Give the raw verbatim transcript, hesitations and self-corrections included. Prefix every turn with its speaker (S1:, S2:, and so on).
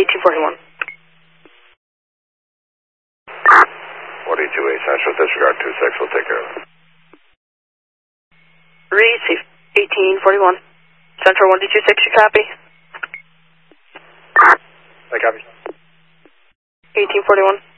S1: eighteen forty-one.
S2: forty-two A Central, disregard two six, we'll take care of it.
S1: Receive. eighteen forty-one. Central one D two six, you copy?
S2: I copy.
S1: eighteen forty-one.